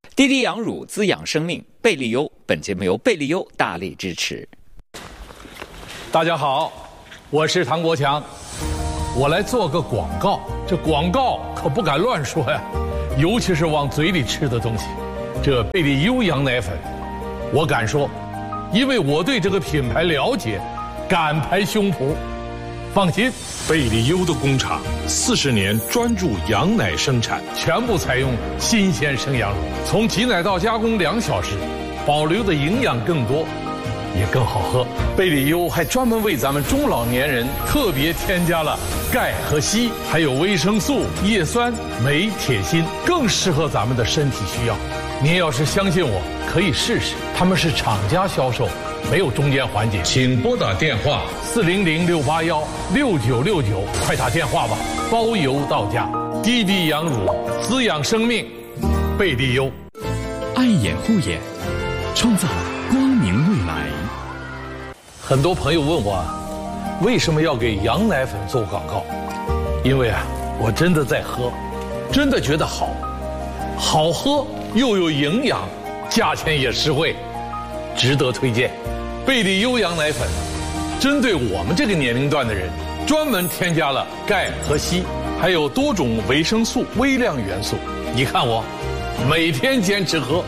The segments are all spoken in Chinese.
滴滴养乳滋养生命，贝利优。本节目由贝利优大力支持。 大家好，我是唐国强，我来做个广告。这广告可不敢乱说呀，尤其是往嘴里吃的东西。这贝利优羊奶粉，我敢说，因为我对这个品牌了解，敢拍胸脯。放心， 贝利优的工厂40年专注羊奶生产， 全部采用新鲜生羊乳，从挤奶到加工2小时，保留的营养更多，也更好喝。贝利优还专门为咱们中老年人特别添加了钙和硒，还有维生素、叶酸、镁、铁、锌，更适合咱们的身体需要。您要是相信我，可以试试，他们是厂家销售，没有中间环节。 请拨打电话 400-681-6969，快打电话吧，包邮到家。滴滴养乳滋养生命，贝利优。 爱眼护眼，创造光明未来。 很多朋友问我，为什么要给羊奶粉做广告？因为我真的在喝，真的觉得好喝又有营养，价钱也实惠，值得推荐。贝利优羊奶粉针对我们这个年龄段的人，专门添加了钙和硒，还有多种维生素、微量元素。你看我每天坚持喝。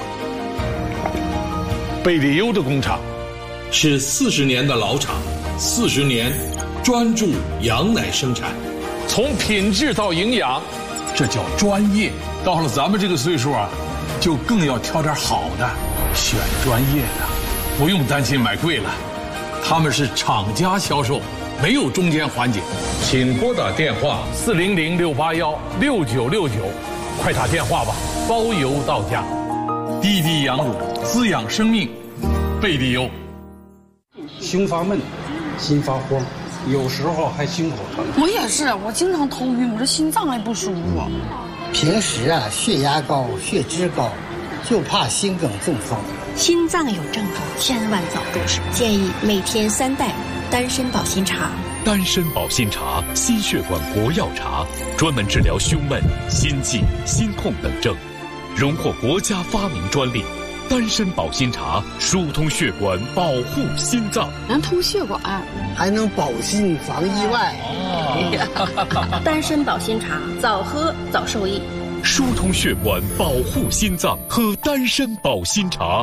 贝利优的工厂是40年的老厂，40年专注羊奶生产， 从品质到营养，这叫专业。到了咱们这个岁数就更要挑点好的，选专业的，不用担心买贵了。他们是厂家销售，没有中间环节。 请拨打电话 400-681-6969，快打电话吧，包邮到家。滴滴养乳滋养生命，贝利优。 胸发闷，心发慌，有时候还心口疼。 我也是，我经常头晕，我这心脏还不舒服。 平时血压高、血脂高，就怕心梗中风。 心脏有症状，千万早重视。建议每天3袋丹参保心茶。 丹参保心茶，心血管国药茶，专门治疗胸闷、心悸、心痛等症，荣获国家发明专利。丹参保心茶疏通血管，保护心脏， 能通血管， 还能保心防意外。 丹参保心茶，早喝早受益。 疏通血管，保护心脏，喝丹参保心茶。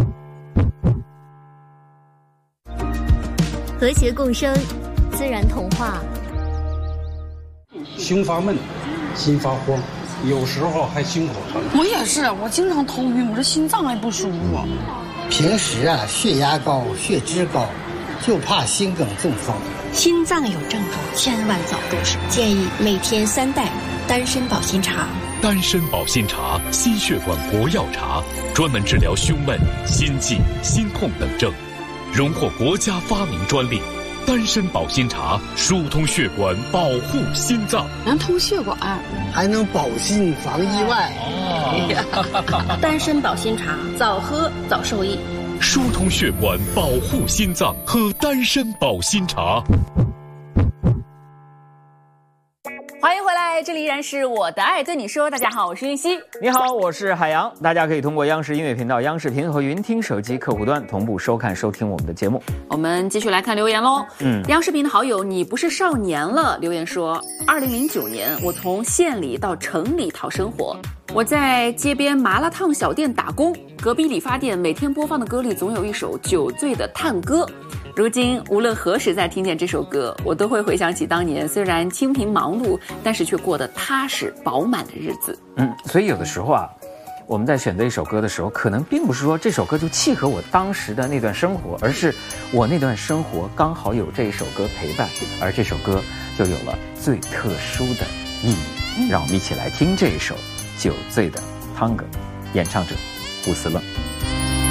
和谐共生，自然童话。 胸发闷，心发慌，有时候还心口疼。 我也是，我经常头晕，我这心脏还不舒服。 平时血压高、血脂高，就怕心梗中风。 心脏有症状，千万早重视。建议每天3袋丹参保心茶。 丹参保心茶，心血管国药茶，专门治疗胸闷、心悸、心痛等症，荣获国家发明专利。丹参保心茶疏通血管，保护心脏， 能通血管， 还能保心防意外。 丹参保心茶，早喝早受益。 疏通血管，保护心脏，喝丹参保心茶。 欢迎回来，这里依然是我的爱对你说。大家好，我是玉溪。 你好，我是海洋。大家可以通过央视音乐频道、央视频和云听手机客户端同步收看、收听我们的节目。 我们继续来看留言喽。央视频的好友你不是少年了留言说，2009年我从县里到城里讨生活，我在街边麻辣烫小店打工，隔壁理发店每天播放的歌里总有一首酒醉的探歌。如今无论何时再听见这首歌，我都会回想起当年虽然清贫忙碌，但是却过得踏实饱满的日子。 所以有的时候我们在选择一首歌的时候，可能并不是说这首歌就契合我当时的那段生活，而是我那段生活刚好有这一首歌陪伴，而这首歌就有了最特殊的意义。让我们一起来听这一首《酒醉的探戈》，演唱者伍思乐。